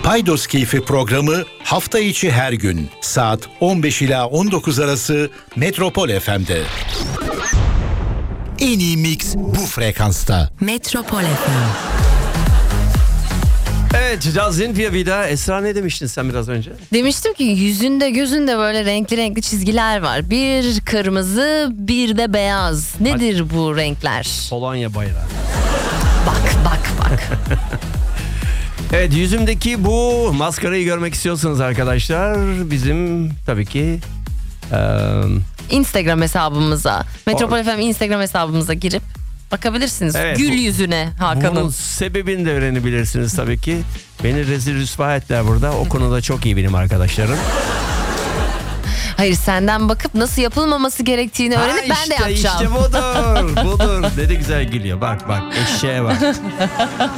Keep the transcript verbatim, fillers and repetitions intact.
Paydos Keyfi programı hafta içi her gün saat on beş ila on dokuz arası Metropol F M'de. En iyi mix bu frekansta. Metropol F M. Evet, Cazin Via Vida. Esra, ne demiştin sen biraz önce? Demiştim ki yüzünde gözünde böyle renkli renkli çizgiler var. Bir kırmızı, bir de beyaz. Nedir Hadi. bu renkler? Polonya bayrağı. Bak bak bak. Evet, yüzümdeki bu maskarayı görmek istiyorsanız arkadaşlar, bizim tabii ki e, Instagram hesabımıza, Metropol F M Instagram hesabımıza girip bakabilirsiniz. Evet, gül bu, yüzüne Hakan'ın. Bunun sebebini de öğrenebilirsiniz tabii ki. Beni rezil rüsva ettiler burada. O konuda çok iyi benim arkadaşlarım. Hayır, senden bakıp nasıl yapılmaması gerektiğini ha öğrenip işte, ben de yapacağım. İşte budur, budur. Dedi güzel gülüyor. Bak bak, eşeğe bak.